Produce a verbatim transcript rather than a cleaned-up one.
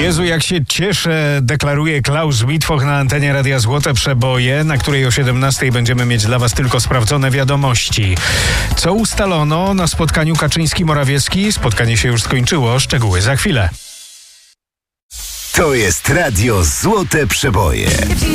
Jezu, jak się cieszę, deklaruje Klaus Mitwoch na antenie Radia Złote Przeboje, na której o siedemnastej będziemy mieć dla Was tylko sprawdzone wiadomości. Co ustalono na spotkaniu Kaczyński-Morawiecki? Spotkanie się już skończyło, szczegóły za chwilę. To jest Radio Złote Przeboje.